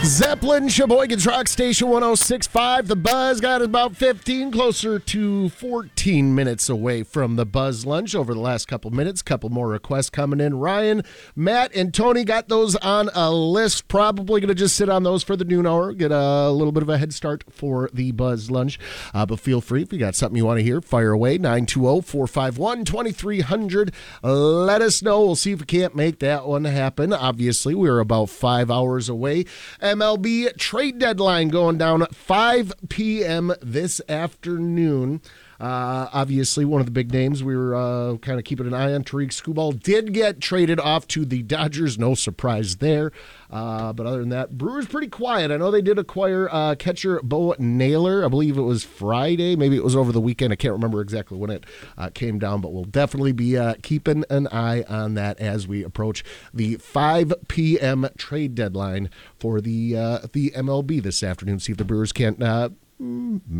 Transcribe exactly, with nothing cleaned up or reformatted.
Zeppelin, Sheboygan's Rock Station one oh six point five. The Buzz got about fifteen, closer to fourteen minutes away from the Buzz Lunch over the last couple minutes. Couple more requests coming in. Ryan, Matt, and Tony got those on a list. Probably going to just sit on those for the noon hour. Get a little bit of a head start for the Buzz Lunch. Uh, but feel free, if you got something you want to hear, fire away. nine two zero, four five one, two three zero zero. Let us know. We'll see if we can't make that one happen. Obviously, we're about five hours away. M L B trade deadline going down at five p.m. this afternoon. Uh, obviously, one of the big names we were uh, kind of keeping an eye on, Tarik Skubal, did get traded off to the Dodgers. No surprise there. Uh, but other than that, Brewers pretty quiet. I know they did acquire uh, catcher Bo Naylor. I believe it was Friday. Maybe it was over the weekend. I can't remember exactly when it uh, came down, but we'll definitely be uh, keeping an eye on that as we approach the five p.m. trade deadline for the uh, the M L B this afternoon. See if the Brewers can't uh,